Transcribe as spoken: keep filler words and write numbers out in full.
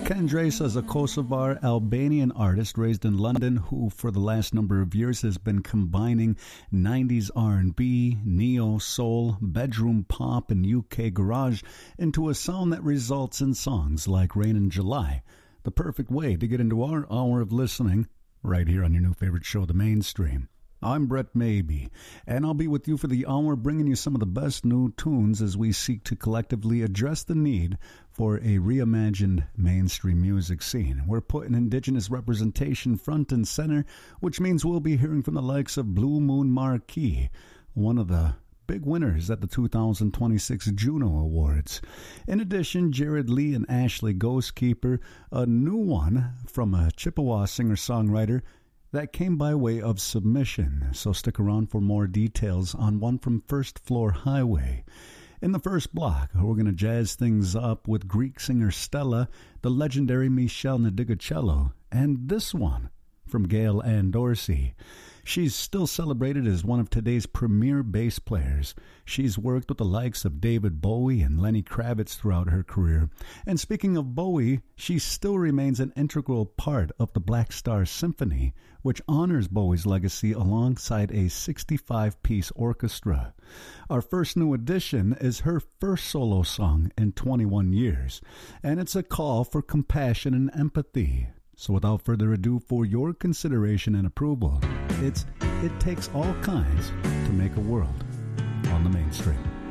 Andres is a Kosovar Albanian artist raised in London who for the last number of years has been combining nineties R and B, neo, soul, bedroom pop, and U K garage into a sound that results in songs like Rain in July. The perfect way to get into our hour of listening right here on your new favorite show, The Mainstream. I'm Brett Maybe, and I'll be with you for the hour bringing you some of the best new tunes as we seek to collectively address the need for a reimagined mainstream music scene. We're putting Indigenous representation front and center, which means we'll be hearing from the likes of Blue Moon Marquee, one of the big winners at the two thousand twenty-six Juno Awards. In addition, Jared Lee and Ashley Ghostkeeper, a new one from a Chippewa singer-songwriter that came by way of submission, so stick around for more details on one from First Floor Highway. In the first block, we're going to jazz things up with Greek singer Stella, the legendary Michelle Nadigacello, and this one from Gail Ann Dorsey. She's still celebrated as one of today's premier bass players. She's worked with the likes of David Bowie and Lenny Kravitz throughout her career. And speaking of Bowie, she still remains an integral part of the Black Star Symphony, which honors Bowie's legacy alongside a sixty-five-piece orchestra. Our first new addition is her first solo song in twenty-one years, and it's a call for compassion and empathy. So without further ado, for your consideration and approval, it's It Takes All Kinds to Make a World on the Mainstream.